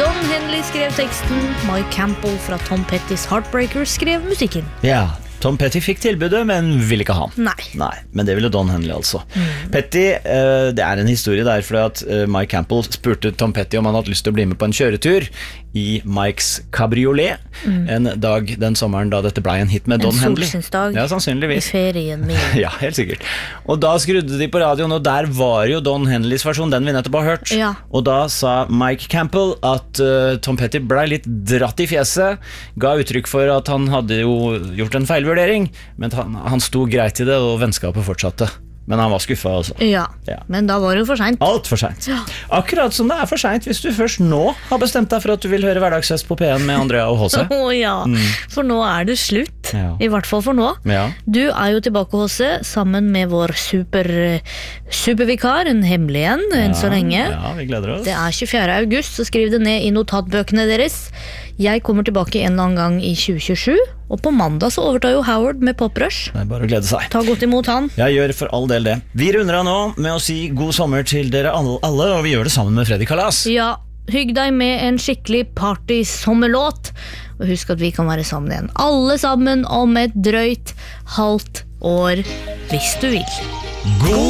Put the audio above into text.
Don Henley skrev teksten, Mike Campbell fra Tom Pettys Heartbreakers skrev musikken. Ja, Tom Petty fikk tilbudet, men ville ikke ha. Nei, men det ville Don Henley altså. Petty, det en historie der, fordi at Mike Campbell spurte Tom Petty om han hadde lyst til å bli med på en kjøretur i Mikes cabriolet, en dag den sommeren da dette ble en hit med Don Henley. En solsynsdag. Ja, sannsynligvis. I ferien min. Ja, helt sikkert. Og da skrudde de på radioen, og der var jo Don Henleys versjon, den vi nettopp har hørt. Ja. Og da sa Mike Campbell at Tom Petty ble litt dratt i fjeset, ga uttrykk for at han hadde jo gjort en feilvurdering, men han sto greit i det, og vennskapet fortsatte. Men han var skuffet altså. Ja, men da var det jo for sent. Alt for sent. Akkurat som det for sent hvis du først nå har bestemt deg for at du vil høre Hverdagsfest på P1 med Andrea og H.C. For nå det slutt. Ja. I hvert fall for nå. Ja. Du jo tilbake, H.C., sammen med vår supervikar, en hemmelig enn så lenge. Ja, vi gleder oss. Det 24. august, så skriv det ned i notatbøkene deres. Jeg kommer tilbake en eller annen gang i 2027, og på mandag så overtar jo Howard med Poprush. Det bare å glede seg. Ta godt imot han. Jeg gjør for all del det. Vi runder av nå med å si god sommer til dere alle, og vi gjør det sammen med Freddy Kalas. Ja, hygg deg med en skikkelig party-sommerlåt, og husk at vi kan være sammen igjen. Alle sammen om et drøyt halvt år, hvis du vil. God